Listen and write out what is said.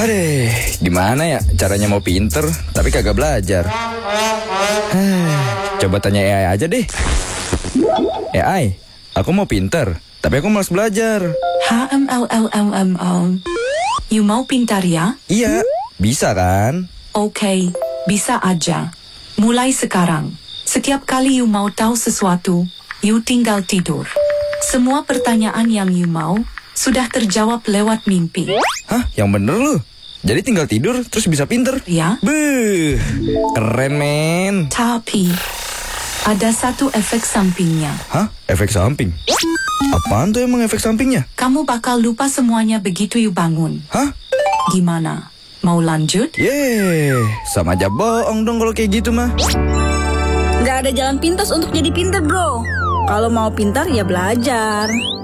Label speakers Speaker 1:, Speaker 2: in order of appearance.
Speaker 1: Aduh, gimana ya caranya mau pinter tapi kagak belajar? Coba tanya AI aja deh. AI, aku mau pinter, tapi aku malas belajar.
Speaker 2: You mau pintar ya?
Speaker 1: Iya, bisa kan?
Speaker 2: Oke, bisa aja. Mulai sekarang, setiap kali you mau tahu sesuatu, you tinggal tidur. Semua pertanyaan yang you mau sudah terjawab lewat mimpi.
Speaker 1: Hah, yang bener lu? Jadi tinggal tidur terus bisa pinter?
Speaker 2: Ya.
Speaker 1: Beuh, keren men.
Speaker 2: Tapi ada satu efek sampingnya.
Speaker 1: Hah, efek samping? Apaan tuh emang efek sampingnya?
Speaker 2: Kamu bakal lupa semuanya begitu you bangun.
Speaker 1: Hah?
Speaker 2: Gimana? Mau lanjut?
Speaker 1: Sama aja bohong dong kalau kayak gitu mah.
Speaker 3: Nggak ada jalan pintas untuk jadi pintar, bro. Kalau mau pintar ya belajar.